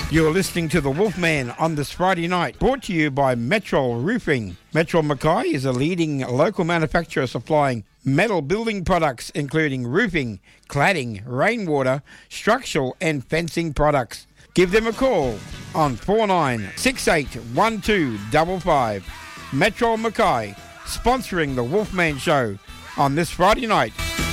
You're listening to The Wolfman on this Friday night, brought to you by Metro Roofing. Metro Mackay is a leading local manufacturer supplying metal building products, including roofing, cladding, rainwater, structural and fencing products. Give them a call on 49681255. Metro Mackay, sponsoring The Wolfman Show on this Friday night.